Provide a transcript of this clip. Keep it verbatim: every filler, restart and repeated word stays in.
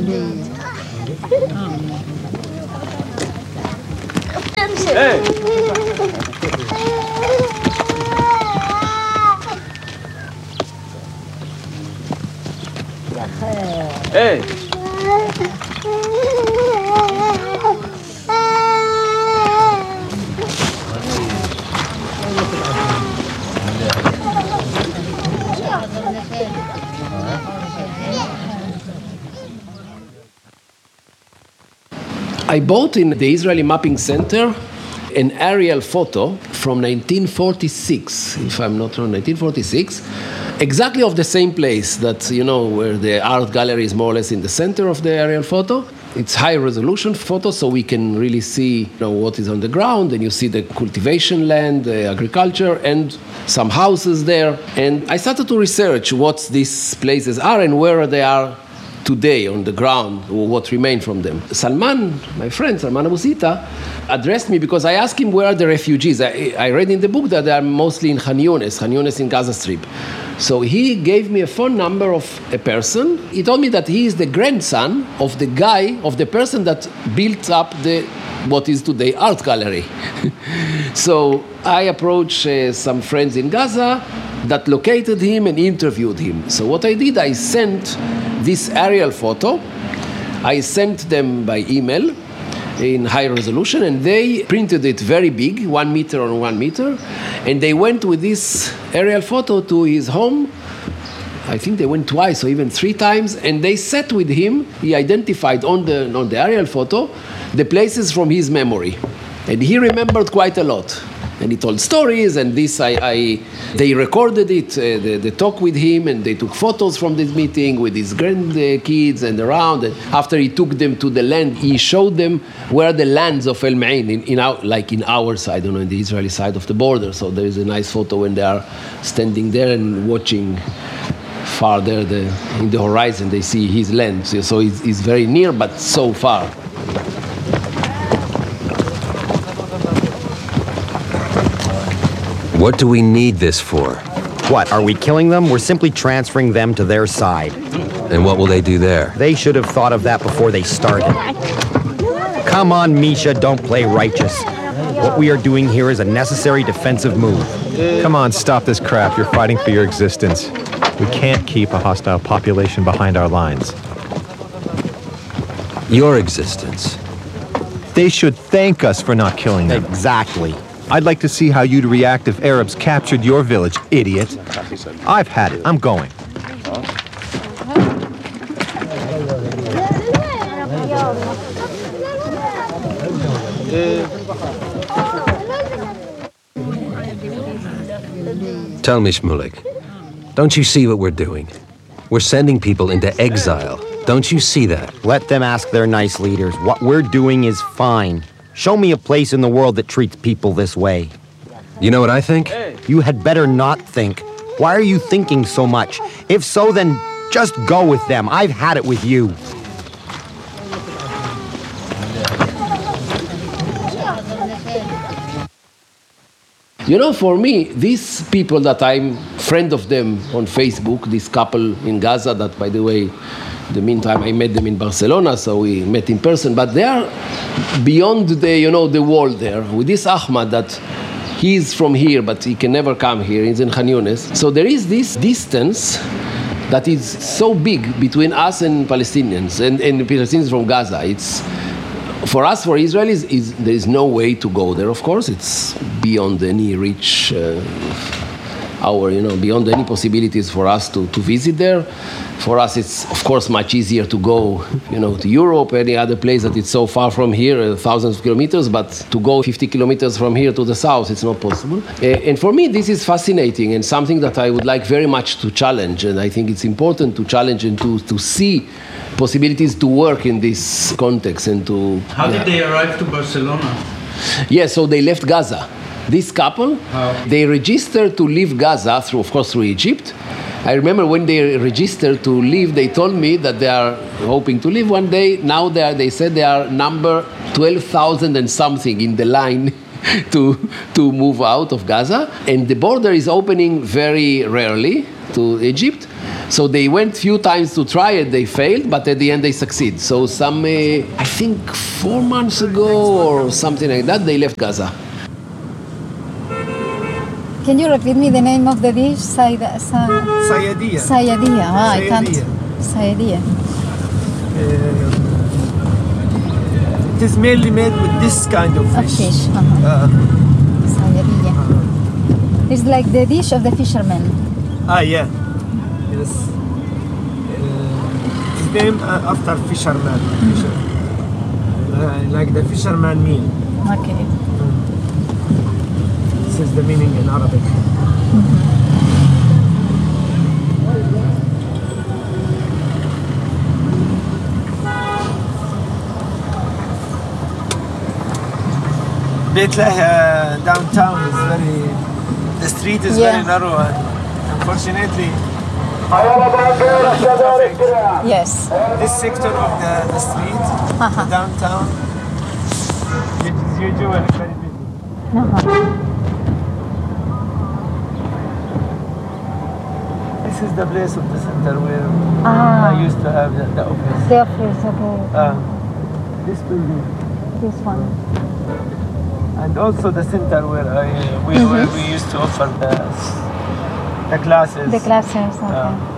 Hey! Hey! I bought in the Israeli Mapping Center an aerial photo from nineteen forty-six, if I'm not wrong, nineteen forty-six, exactly of the same place that, you know, where the art gallery is more or less in the center of the aerial photo. It's high resolution photo, so we can really see, you know, what is on the ground, and you see the cultivation land, the agriculture, and some houses there. And I started to research what these places are and where they are today on the ground, or what remained from them. Salman, my friend, Salman Abu Sita, addressed me because I asked him where are the refugees. I, I read in the book that they are mostly in Khan Younis, Khan Younis in Gaza Strip. So he gave me a phone number of a person. He told me that he is the grandson of the guy, of the person that built up the what is today art gallery. So I approached uh, some friends in Gaza that located him and interviewed him. So what I did, I sent this aerial photo. I sent them by email in high resolution, and they printed it very big, one meter on one meter, and they went with this aerial photo to his home. I think they went twice or even three times, and they sat with him. He identified on the on the aerial photo the places from his memory, and he remembered quite a lot. And he told stories, and this I, I they recorded it, uh, the, the talk with him, and they took photos from this meeting with his grandkids and around. And after he took them to the land, he showed them where the lands of El Ma'in, in, in our, like in our side, you know, in the Israeli side of the border. So there is a nice photo when they are standing there and watching far there the, in the horizon. They see his land. So, so it's, it's very near, but so far. What do we need this for? What, are we killing them? We're simply transferring them to their side. And what will they do there? They should have thought of that before they started. Come on, Misha, don't play righteous. What we are doing here is a necessary defensive move. Come on, stop this crap. You're fighting for your existence. We can't keep a hostile population behind our lines. Your existence. They should thank us for not killing them. Exactly. I'd like to see how you'd react if Arabs captured your village, idiot. I've had it. I'm going. Tell me, Shmulik, don't you see what we're doing? We're sending people into exile. Don't you see that? Let them ask their nice leaders. What we're doing is fine. Show me a place in the world that treats people this way. You know what I think? You had better not think. Why are you thinking so much? If so, then just go with them. I've had it with you. You know, for me, these people that I'm friend of them on Facebook, this couple in Gaza that, by the way, in the meantime, I met them in Barcelona, so we met in person. But they are beyond the, you know, the wall there. With this Ahmad that he's from here, but he can never come here. He's in Khan Younis. So there is this distance that is so big between us and Palestinians, and, and Palestinians from Gaza. It's for us, for Israelis, is there is no way to go there. Of course, it's beyond any reach. Uh, Our, you know, beyond any possibilities for us to, to visit there. For us, it's, of course, much easier to go, you know, to Europe, any other place that it's so far from here, uh, thousands of kilometers, but to go fifty kilometers from here to the south, it's not possible. Uh, and for me, this is fascinating and something that I would like very much to challenge. And I think it's important to challenge and to, to see possibilities to work in this context and to... How did they arrive to Barcelona? Yeah, so they left Gaza. This couple, How? They registered to leave Gaza, through, of course, through Egypt. I remember when they registered to leave, they told me that they are hoping to leave one day. Now they are, they said they are number twelve thousand and something in the line to, to move out of Gaza. And the border is opening very rarely to Egypt. So they went few times to try it, they failed, but at the end they succeed. So some, uh, I think four months ago or something like that, they left Gaza. Can you repeat me the name of the dish? Saida, sa, Sayadiyya. Sayadiyya. Ah, I can't. Sayadiyya. Sayadiyya. Uh, it is mainly made with this kind of A fish. fish. Uh-huh. Uh, Sayadiyya. It's like the dish of the fishermen. ah, yeah. Yes. Uh, it's named uh, after fisherman. Fisher. Uh, like the fisherman meal. Okay. This is the meaning in Arabic. Beit Lahia downtown is very, the street is Yeah. very narrow and unfortunately a lot of traffic. Yes. This sector of the, the street, the downtown, it is usually very busy. Uh-huh. This is the place of the center where Ah. I used to have the, the office. The office, okay. Uh, this building. This one. And also the center where I we where we used to offer the the classes. The classes, okay. Uh,